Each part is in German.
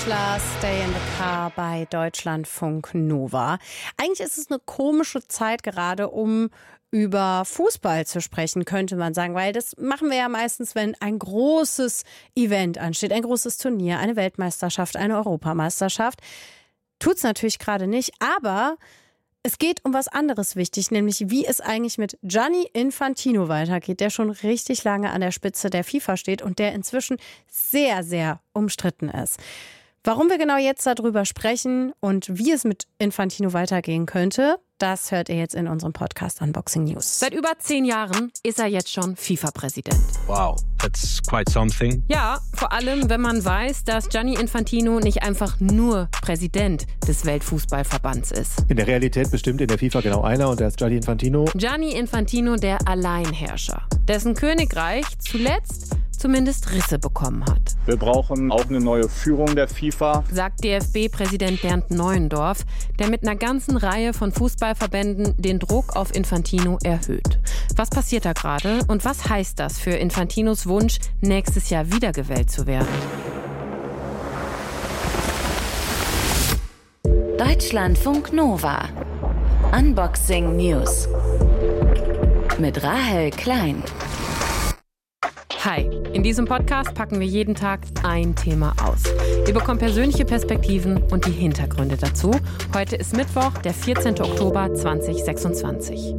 Stay in the Car bei Deutschlandfunk Nova. Eigentlich ist es eine komische Zeit gerade, um über Fußball zu sprechen, könnte man sagen, weil das machen wir ja meistens, wenn ein großes Event ansteht, ein großes Turnier, eine Weltmeisterschaft, eine Europameisterschaft. Tut's natürlich gerade nicht, aber es geht um was anderes wichtig, nämlich wie es eigentlich mit Gianni Infantino weitergeht, der schon richtig lange an der Spitze der FIFA steht und der inzwischen sehr, sehr umstritten ist. Warum wir genau jetzt darüber sprechen und wie es mit Infantino weitergehen könnte, das hört ihr jetzt in unserem Podcast Unboxing News. Seit über 10 Jahren ist er jetzt schon FIFA-Präsident. Wow, that's quite something. Ja, vor allem, wenn man weiß, dass Gianni Infantino nicht einfach nur Präsident des Weltfußballverbands ist. In der Realität bestimmt in der FIFA genau einer und der ist Gianni Infantino. Gianni Infantino, der Alleinherrscher, dessen Königreich zuletzt zumindest Risse bekommen hat. Wir brauchen auch eine neue Führung der FIFA, sagt DFB-Präsident Bernd Neuendorf, der mit einer ganzen Reihe von Fußballverbänden den Druck auf Infantino erhöht. Was passiert da gerade und was heißt das für Infantinos Wunsch, nächstes Jahr wiedergewählt zu werden? Deutschlandfunk Nova. Unboxing News. Mit Rahel Klein. Hi, in diesem Podcast packen wir jeden Tag ein Thema aus. Wir bekommen persönliche Perspektiven und die Hintergründe dazu. Heute ist Mittwoch, der 14. Oktober 2026.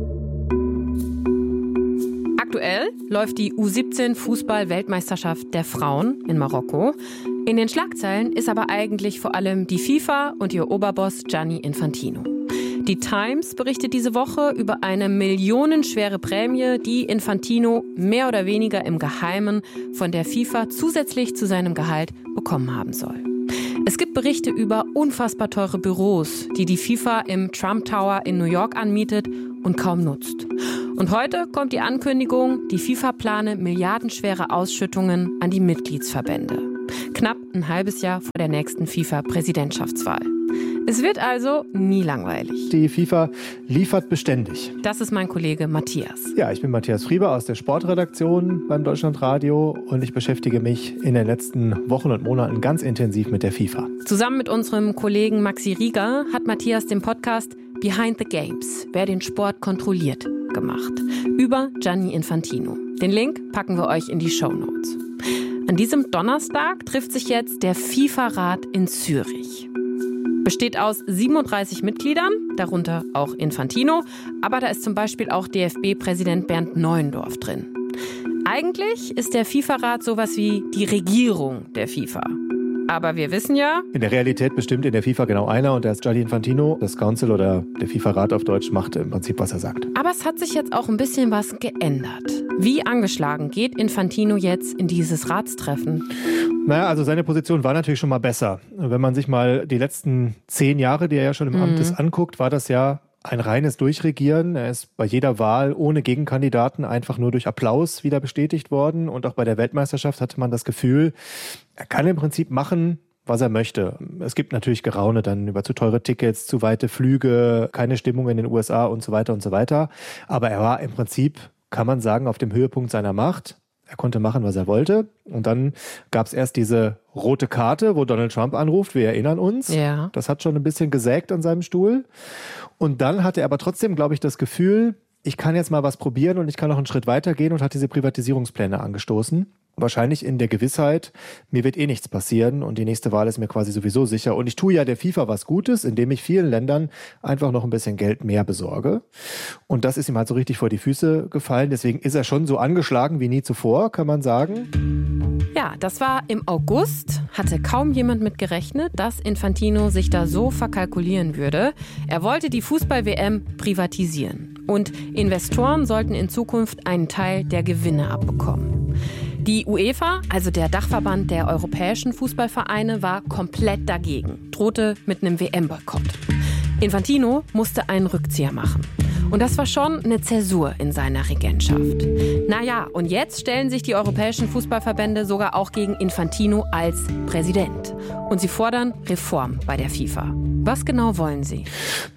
Aktuell läuft die U17-Fußball-Weltmeisterschaft der Frauen in Marokko. In den Schlagzeilen ist aber eigentlich vor allem die FIFA und ihr Oberboss Gianni Infantino. Die Times berichtet diese Woche über eine millionenschwere Prämie, die Infantino mehr oder weniger im Geheimen von der FIFA zusätzlich zu seinem Gehalt bekommen haben soll. Es gibt Berichte über unfassbar teure Büros, die die FIFA im Trump Tower in New York anmietet und kaum nutzt. Und heute kommt die Ankündigung, die FIFA plane milliardenschwere Ausschüttungen an die Mitgliedsverbände. Knapp ein halbes Jahr vor der nächsten FIFA-Präsidentschaftswahl. Es wird also nie langweilig. Die FIFA liefert beständig. Das ist mein Kollege Matthias. Ja, ich bin Matthias Frieber aus der Sportredaktion beim Deutschlandradio und ich beschäftige mich in den letzten Wochen und Monaten ganz intensiv mit der FIFA. Zusammen mit unserem Kollegen Maxi Rieger hat Matthias den Podcast Behind the Games, wer den Sport kontrolliert, gemacht. Über Gianni Infantino. Den Link packen wir euch in die Shownotes. An diesem Donnerstag trifft sich jetzt der FIFA-Rat in Zürich. Besteht aus 37 Mitgliedern, darunter auch Infantino, aber da ist zum Beispiel auch DFB-Präsident Bernd Neuendorf drin. Eigentlich ist der FIFA-Rat sowas wie die Regierung der FIFA. Aber wir wissen ja, in der Realität bestimmt in der FIFA genau einer und der ist Gianni Infantino. Das Council oder der FIFA-Rat auf Deutsch macht im Prinzip, was er sagt. Aber es hat sich jetzt auch ein bisschen was geändert. Wie angeschlagen geht Infantino jetzt in dieses Ratstreffen? Naja, also seine Position war natürlich schon mal besser. Wenn man sich mal die letzten 10 Jahre, die er ja schon im Amt ist, anguckt, war das ja ein reines Durchregieren. Er ist bei jeder Wahl ohne Gegenkandidaten einfach nur durch Applaus wieder bestätigt worden. Und auch bei der Weltmeisterschaft hatte man das Gefühl, er kann im Prinzip machen, was er möchte. Es gibt natürlich Geraune dann über zu teure Tickets, zu weite Flüge, keine Stimmung in den USA und so weiter und so weiter. Aber er war im Prinzip, kann man sagen, auf dem Höhepunkt seiner Macht. Er konnte machen, was er wollte. Und dann gab es erst diese rote Karte, wo Donald Trump anruft. Wir erinnern uns. Ja. Das hat schon ein bisschen gesägt an seinem Stuhl. Und dann hatte er aber trotzdem, glaube ich, das Gefühl, ich kann jetzt mal was probieren und ich kann noch einen Schritt weitergehen und hat diese Privatisierungspläne angestoßen. Wahrscheinlich in der Gewissheit, mir wird eh nichts passieren und die nächste Wahl ist mir quasi sowieso sicher. Und ich tue ja der FIFA was Gutes, indem ich vielen Ländern einfach noch ein bisschen Geld mehr besorge. Und das ist ihm halt so richtig vor die Füße gefallen. Deswegen ist er schon so angeschlagen wie nie zuvor, kann man sagen. Ja, das war im August. Hatte kaum jemand mit gerechnet, dass Infantino sich da so verkalkulieren würde. Er wollte die Fußball-WM privatisieren. Und Investoren sollten in Zukunft einen Teil der Gewinne abbekommen. Die UEFA, also der Dachverband der europäischen Fußballvereine, war komplett dagegen, drohte mit einem WM-Boykott. Infantino musste einen Rückzieher machen. Und das war schon eine Zäsur in seiner Regentschaft. Naja, und jetzt stellen sich die europäischen Fußballverbände sogar auch gegen Infantino als Präsident. Und sie fordern Reform bei der FIFA. Was genau wollen sie?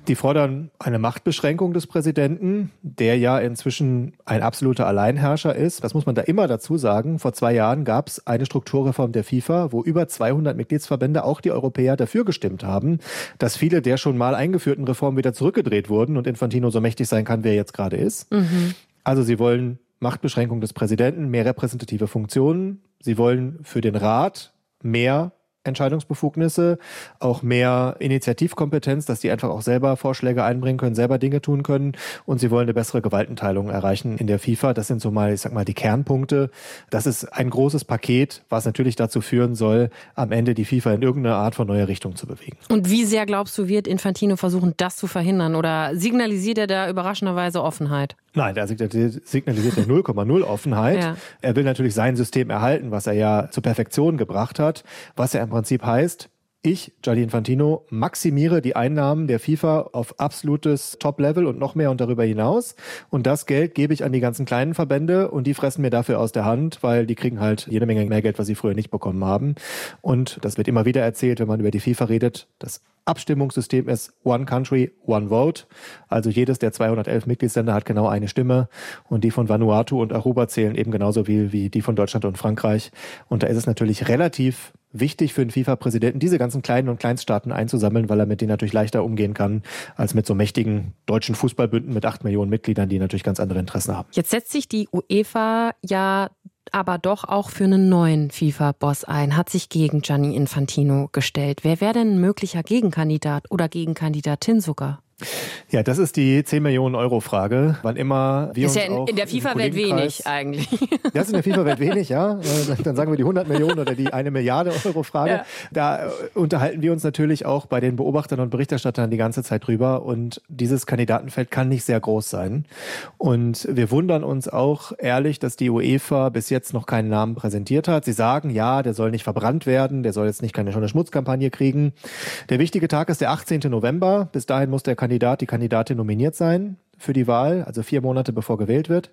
Die fordern eine Machtbeschränkung des Präsidenten, der ja inzwischen ein absoluter Alleinherrscher ist. Das muss man da immer dazu sagen. Vor 2 Jahren gab es eine Strukturreform der FIFA, wo über 200 Mitgliedsverbände, auch die Europäer, dafür gestimmt haben, dass viele der schon mal eingeführten Reformen wieder zurückgedreht wurden und Infantino so mächtig sein kann, wie er jetzt gerade ist. Also sie wollen Machtbeschränkung des Präsidenten, mehr repräsentative Funktionen. Sie wollen für den Rat mehr Entscheidungsbefugnisse, auch mehr Initiativkompetenz, dass die einfach auch selber Vorschläge einbringen können, selber Dinge tun können. Und sie wollen eine bessere Gewaltenteilung erreichen in der FIFA. Das sind so mal, ich sag mal, die Kernpunkte. Das ist ein großes Paket, was natürlich dazu führen soll, am Ende die FIFA in irgendeine Art von neuer Richtung zu bewegen. Und wie sehr, glaubst du, wird Infantino versuchen, das zu verhindern? Oder signalisiert er da überraschenderweise Offenheit? Nein, der signalisiert ja 0,0 Offenheit. Ja. Er will natürlich sein System erhalten, was er ja zur Perfektion gebracht hat, was ja im Prinzip heißt, ich, Gianni Infantino, maximiere die Einnahmen der FIFA auf absolutes Top-Level und noch mehr und darüber hinaus. Und das Geld gebe ich an die ganzen kleinen Verbände und die fressen mir dafür aus der Hand, weil die kriegen halt jede Menge mehr Geld, was sie früher nicht bekommen haben. Und das wird immer wieder erzählt, wenn man über die FIFA redet. Das Abstimmungssystem ist One Country, One Vote. Also jedes der 211 Mitgliedsländer hat genau eine Stimme. Und die von Vanuatu und Aruba zählen eben genauso wie die von Deutschland und Frankreich. Und da ist es natürlich relativ wichtig für den FIFA-Präsidenten, diese ganzen kleinen und Kleinststaaten einzusammeln, weil er mit denen natürlich leichter umgehen kann, als mit so mächtigen deutschen Fußballbünden mit 8 Millionen Mitgliedern, die natürlich ganz andere Interessen haben. Jetzt setzt sich die UEFA ja aber doch auch für einen neuen FIFA-Boss ein, hat sich gegen Gianni Infantino gestellt. Wer wäre denn ein möglicher Gegenkandidat oder Gegenkandidatin sogar? Ja, das ist die 10 Millionen Euro Frage. Wann immer wir ist uns ja auch in der FIFA-Welt wenig eigentlich. Das ist in der FIFA-Welt wenig, ja. Dann sagen wir die 100 Millionen oder die 1 Milliarde Euro Frage. Ja. Da unterhalten wir uns natürlich auch bei den Beobachtern und Berichterstattern die ganze Zeit drüber. Und dieses Kandidatenfeld kann nicht sehr groß sein. Und wir wundern uns auch ehrlich, dass die UEFA bis jetzt noch keinen Namen präsentiert hat. Sie sagen, ja, der soll nicht verbrannt werden, der soll jetzt nicht schon eine Schmutzkampagne kriegen. Der wichtige Tag ist der 18. November. Bis dahin muss der Kandidat, die Kandidatin nominiert sein für die Wahl, also 4 Monate bevor gewählt wird.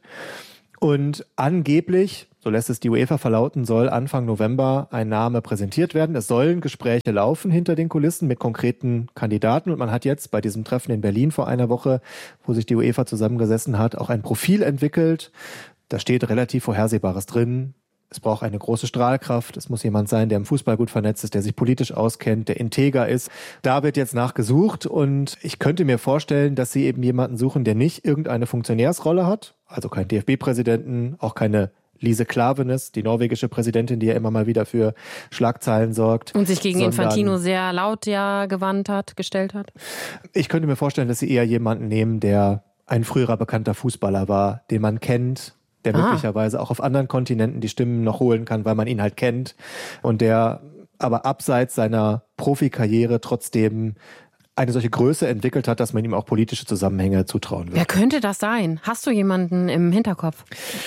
Und angeblich, so lässt es die UEFA verlauten, soll Anfang November ein Name präsentiert werden. Es sollen Gespräche laufen hinter den Kulissen mit konkreten Kandidaten. Und man hat jetzt bei diesem Treffen in Berlin vor einer Woche, wo sich die UEFA zusammengesessen hat, auch ein Profil entwickelt. Da steht relativ Vorhersehbares drin. Es braucht eine große Strahlkraft. Es muss jemand sein, der im Fußball gut vernetzt ist, der sich politisch auskennt, der integer ist. Da wird jetzt nachgesucht und ich könnte mir vorstellen, dass sie eben jemanden suchen, der nicht irgendeine Funktionärsrolle hat, also keinen DFB-Präsidenten, auch keine Lise Klaveness, die norwegische Präsidentin, die ja immer mal wieder für Schlagzeilen sorgt. Und sich gegen Infantino sehr laut gestellt hat. Ich könnte mir vorstellen, dass sie eher jemanden nehmen, der ein früherer bekannter Fußballer war, den man kennt, der möglicherweise auch auf anderen Kontinenten die Stimmen noch holen kann, weil man ihn halt kennt und der aber abseits seiner Profikarriere trotzdem eine solche Größe entwickelt hat, dass man ihm auch politische Zusammenhänge zutrauen wird. Wer könnte das sein? Hast du jemanden im Hinterkopf?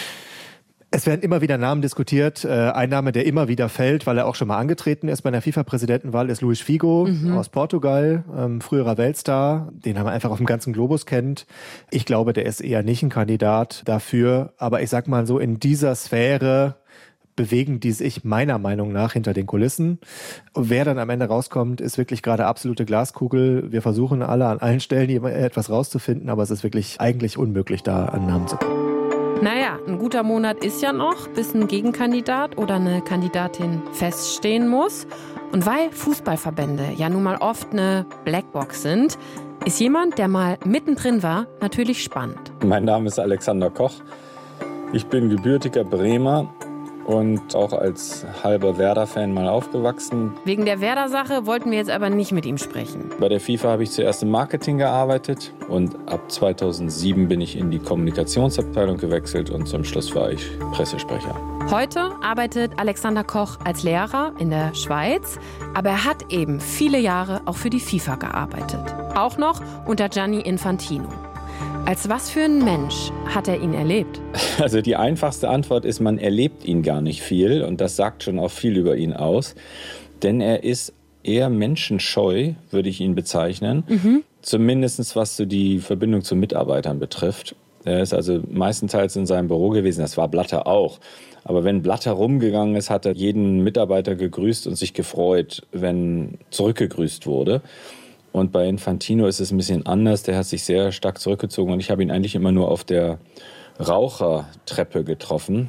Es werden immer wieder Namen diskutiert. Ein Name, der immer wieder fällt, weil er auch schon mal angetreten ist bei einer FIFA-Präsidentenwahl, ist Luís Figo aus Portugal, früherer Weltstar, den man einfach auf dem ganzen Globus kennt. Ich glaube, der ist eher nicht ein Kandidat dafür. Aber ich sag mal so, in dieser Sphäre bewegen die sich meiner Meinung nach hinter den Kulissen. Und wer dann am Ende rauskommt, ist wirklich gerade absolute Glaskugel. Wir versuchen alle an allen Stellen etwas rauszufinden, aber es ist wirklich eigentlich unmöglich, da an Namen zu kommen. Naja, ein guter Monat ist ja noch, bis ein Gegenkandidat oder eine Kandidatin feststehen muss. Und weil Fußballverbände ja nun mal oft eine Blackbox sind, ist jemand, der mal mittendrin war, natürlich spannend. Mein Name ist Alexander Koch. Ich bin gebürtiger Bremer und auch als halber Werder-Fan mal aufgewachsen. Wegen der Werder-Sache wollten wir jetzt aber nicht mit ihm sprechen. Bei der FIFA habe ich zuerst im Marketing gearbeitet und ab 2007 bin ich in die Kommunikationsabteilung gewechselt und zum Schluss war ich Pressesprecher. Heute arbeitet Alexander Koch als Lehrer in der Schweiz, aber er hat eben viele Jahre auch für die FIFA gearbeitet. Auch noch unter Gianni Infantino. Als was für ein Mensch hat er ihn erlebt? Also die einfachste Antwort ist, man erlebt ihn gar nicht viel und das sagt schon auch viel über ihn aus. Denn er ist eher menschenscheu, würde ich ihn bezeichnen. Zumindest was so die Verbindung zu Mitarbeitern betrifft. Er ist also meistenteils in seinem Büro gewesen, das war Blatter auch. Aber wenn Blatter rumgegangen ist, hat er jeden Mitarbeiter gegrüßt und sich gefreut, wenn zurückgegrüßt wurde. Und bei Infantino ist es ein bisschen anders. Der hat sich sehr stark zurückgezogen und ich habe ihn eigentlich immer nur auf der Rauchertreppe getroffen.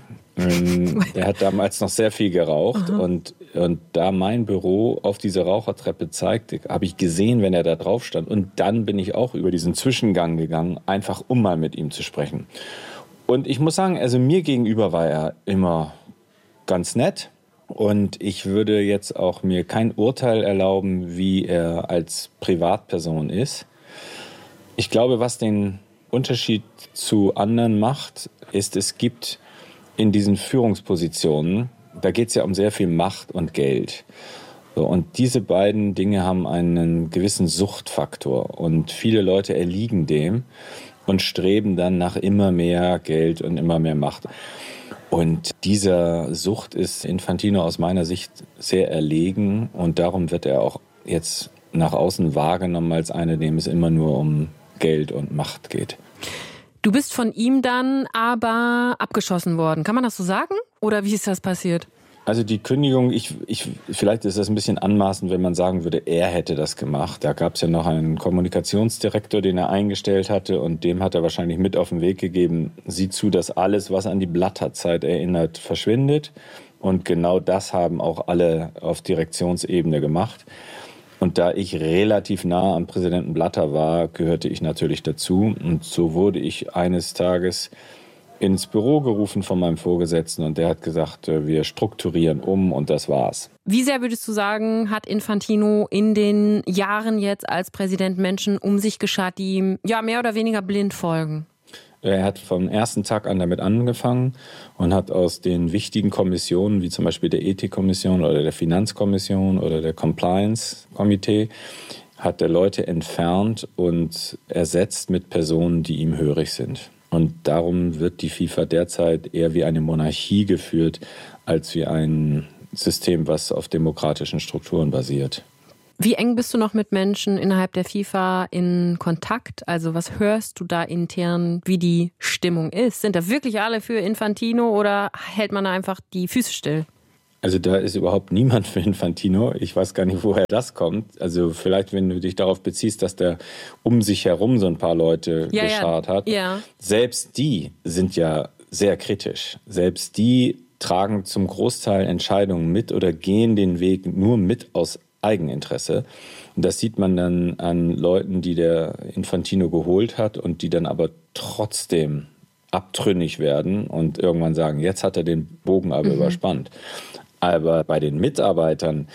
Der hat damals noch sehr viel geraucht und da mein Büro auf diese Rauchertreppe zeigte, habe ich gesehen, wenn er da drauf stand. Und dann bin ich auch über diesen Zwischengang gegangen, einfach um mal mit ihm zu sprechen. Und ich muss sagen, also mir gegenüber war er immer ganz nett. Und ich würde jetzt auch mir kein Urteil erlauben, wie er als Privatperson ist. Ich glaube, was den Unterschied zu anderen macht, ist, es gibt in diesen Führungspositionen, da geht es ja um sehr viel Macht und Geld. So, und diese beiden Dinge haben einen gewissen Suchtfaktor. Und viele Leute erliegen dem und streben dann nach immer mehr Geld und immer mehr Macht. Und dieser Sucht ist Infantino aus meiner Sicht sehr erlegen. Und darum wird er auch jetzt nach außen wahrgenommen als einer, dem es immer nur um Geld und Macht geht. Du bist von ihm dann aber abgeschossen worden. Kann man das so sagen? Oder wie ist das passiert? Also die Kündigung, vielleicht ist das ein bisschen anmaßend, wenn man sagen würde, er hätte das gemacht. Da gab es ja noch einen Kommunikationsdirektor, den er eingestellt hatte und dem hat er wahrscheinlich mit auf den Weg gegeben, sieh zu, dass alles, was an die Blatter-Zeit erinnert, verschwindet. Und genau das haben auch alle auf Direktionsebene gemacht. Und da ich relativ nah am Präsidenten Blatter war, gehörte ich natürlich dazu. Und so wurde ich eines Tages ins Büro gerufen von meinem Vorgesetzten und der hat gesagt, wir strukturieren um und das war's. Wie sehr würdest du sagen, hat Infantino in den Jahren jetzt als Präsident Menschen um sich geschart, die ihm ja mehr oder weniger blind folgen? Er hat vom ersten Tag an damit angefangen und hat aus den wichtigen Kommissionen, wie zum Beispiel der Ethikkommission oder der Finanzkommission oder der Compliance-Komitee, hat er Leute entfernt und ersetzt mit Personen, die ihm hörig sind. Und darum wird die FIFA derzeit eher wie eine Monarchie geführt, als wie ein System, was auf demokratischen Strukturen basiert. Wie eng bist du noch mit Menschen innerhalb der FIFA in Kontakt? Also was hörst du da intern, wie die Stimmung ist? Sind da wirklich alle für Infantino oder hält man da einfach die Füße still? Also da ist überhaupt niemand für Infantino. Ich weiß gar nicht, woher das kommt. Also vielleicht, wenn du dich darauf beziehst, dass der um sich herum so ein paar Leute geschart hat. Ja. Selbst die sind ja sehr kritisch. Selbst die tragen zum Großteil Entscheidungen mit oder gehen den Weg nur mit aus Eigeninteresse. Und das sieht man dann an Leuten, die der Infantino geholt hat und die dann aber trotzdem abtrünnig werden und irgendwann sagen, jetzt hat er den Bogen aber überspannt. Aber bei den Mitarbeitern,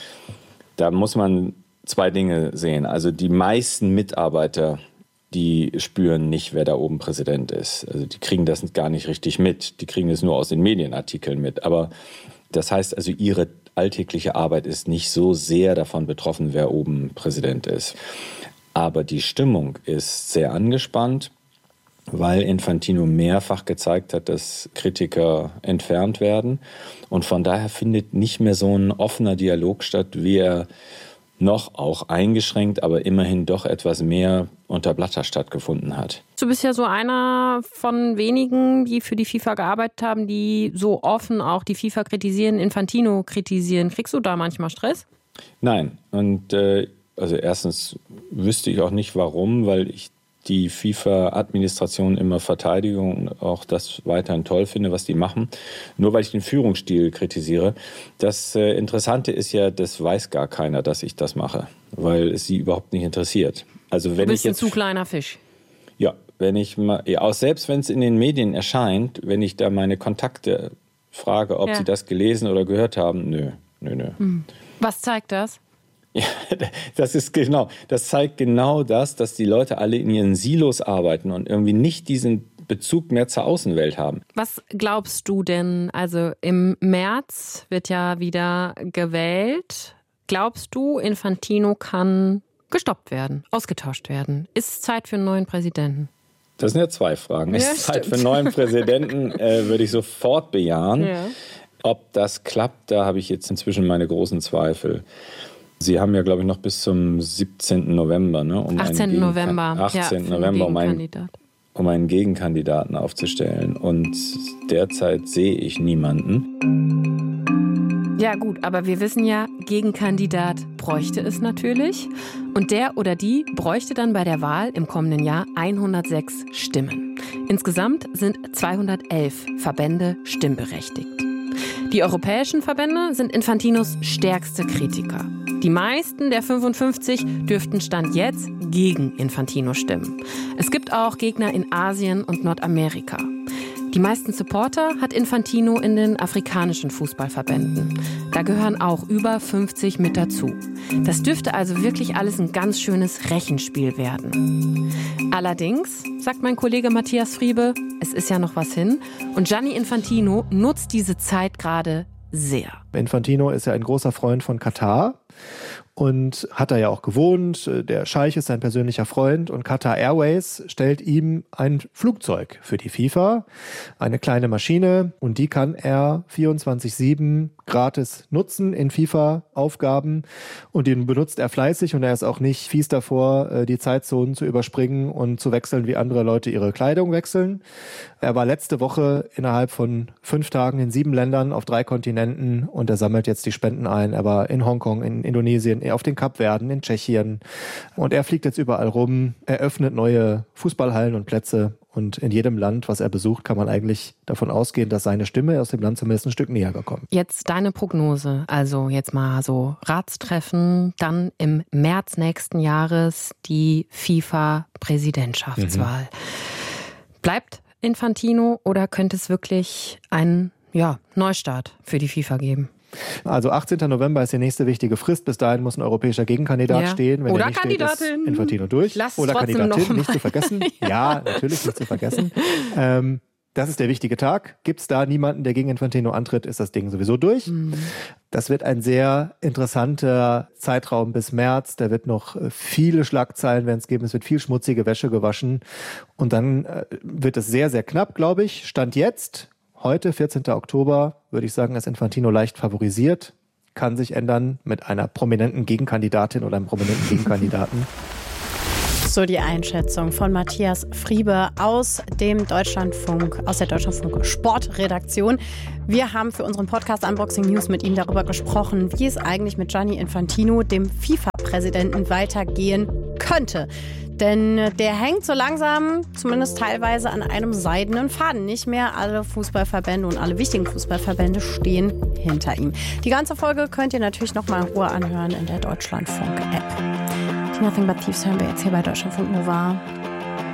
da muss man zwei Dinge sehen. Also die meisten Mitarbeiter, die spüren nicht, wer da oben Präsident ist. Also die kriegen das gar nicht richtig mit. Die kriegen es nur aus den Medienartikeln mit. Aber das heißt also, ihre alltägliche Arbeit ist nicht so sehr davon betroffen, wer oben Präsident ist. Aber die Stimmung ist sehr angespannt, weil Infantino mehrfach gezeigt hat, dass Kritiker entfernt werden. Und von daher findet nicht mehr so ein offener Dialog statt, wie er noch auch eingeschränkt, aber immerhin doch etwas mehr unter Blatter stattgefunden hat. Du bist ja so einer von wenigen, die für die FIFA gearbeitet haben, die so offen auch die FIFA kritisieren, Infantino kritisieren. Kriegst du da manchmal Stress? Nein. Und also erstens wüsste ich auch nicht, warum, weil ich die FIFA-Administration immer verteidige und auch das weiterhin toll finde, was die machen. Nur weil ich den Führungsstil kritisiere. Das Interessante ist ja, das weiß gar keiner, dass ich das mache, weil es sie überhaupt nicht interessiert. Also wenn du bist ich jetzt ein zu kleiner Fisch. Ja, wenn ich mal, ja, auch selbst wenn es in den Medien erscheint, wenn ich da meine Kontakte frage, ob sie das gelesen oder gehört haben, nö. Was zeigt das? Ja, das zeigt genau das, dass die Leute alle in ihren Silos arbeiten und irgendwie nicht diesen Bezug mehr zur Außenwelt haben. Was glaubst du denn? Also im März wird ja wieder gewählt. Glaubst du, Infantino kann gestoppt werden, ausgetauscht werden? Ist es Zeit für einen neuen Präsidenten? Das sind ja zwei Fragen. Ist es Zeit für einen neuen Präsidenten? Würde ich sofort bejahen. Ja. Ob das klappt, da habe ich jetzt inzwischen meine großen Zweifel. Sie haben ja, glaube ich, noch bis zum 17. November, ne? 18. November, um einen Gegenkandidaten aufzustellen. Und derzeit sehe ich niemanden. Ja gut, aber wir wissen ja, Gegenkandidat bräuchte es natürlich. Und der oder die bräuchte dann bei der Wahl im kommenden Jahr 106 Stimmen. Insgesamt sind 211 Verbände stimmberechtigt. Die europäischen Verbände sind Infantinos stärkste Kritiker. Die meisten der 55 dürften Stand jetzt gegen Infantino stimmen. Es gibt auch Gegner in Asien und Nordamerika. Die meisten Supporter hat Infantino in den afrikanischen Fußballverbänden. Da gehören auch über 50 mit dazu. Das dürfte also wirklich alles ein ganz schönes Rechenspiel werden. Allerdings, sagt mein Kollege Matthias Friebe, es ist ja noch was hin. Und Gianni Infantino nutzt diese Zeit gerade sehr. Infantino ist ja ein großer Freund von Katar und hat da ja auch gewohnt. Der Scheich ist sein persönlicher Freund und Qatar Airways stellt ihm ein Flugzeug für die FIFA, eine kleine Maschine, und die kann er 24/7 gratis nutzen in FIFA-Aufgaben, und den benutzt er fleißig, und er ist auch nicht fies davor, die Zeitzonen zu überspringen und zu wechseln, wie andere Leute ihre Kleidung wechseln. Er war letzte Woche innerhalb von 5 Tagen in 7 Ländern auf 3 Kontinenten, und er sammelt jetzt die Spenden ein. Er war in Hongkong, in Indonesien, auf den Kapverden, in Tschechien, und er fliegt jetzt überall rum, eröffnet neue Fußballhallen und Plätze, und in jedem Land, was er besucht, kann man eigentlich davon ausgehen, dass seine Stimme aus dem Land zumindest ein Stück näher gekommen. Jetzt deine Prognose, also jetzt mal so Ratstreffen, dann im März nächsten Jahres die FIFA-Präsidentschaftswahl. Bleibt Infantino oder könnte es wirklich einen Neustart für die FIFA geben? Also 18. November ist die nächste wichtige Frist. Bis dahin muss ein europäischer Gegenkandidat stehen. Wenn oder er nicht Kandidatin. Steht, ist Infantino durch. Oder Kandidatin, nicht zu vergessen. Ja, natürlich nicht zu vergessen. Das ist der wichtige Tag. Gibt es da niemanden, der gegen Infantino antritt, ist das Ding sowieso durch. Das wird ein sehr interessanter Zeitraum bis März. Da wird noch viele Schlagzeilen werden es geben. Es wird viel schmutzige Wäsche gewaschen. Und dann wird es sehr, sehr knapp, glaube ich. Stand jetzt. Heute, 14. Oktober, würde ich sagen, ist Infantino leicht favorisiert. Kann sich ändern mit einer prominenten Gegenkandidatin oder einem prominenten Gegenkandidaten. So die Einschätzung von Matthias Friebe aus der Deutschlandfunk Sportredaktion. Wir haben für unseren Podcast Unboxing News mit ihm darüber gesprochen, wie es eigentlich mit Gianni Infantino, dem FIFA-Präsidenten, weitergehen könnte. Denn der hängt so langsam, zumindest teilweise, an einem seidenen Faden. Nicht mehr alle Fußballverbände und alle wichtigen Fußballverbände stehen hinter ihm. Die ganze Folge könnt ihr natürlich noch mal in Ruhe anhören in der Deutschlandfunk-App. Die Nothing But Thieves hören wir jetzt hier bei Deutschlandfunk Nova.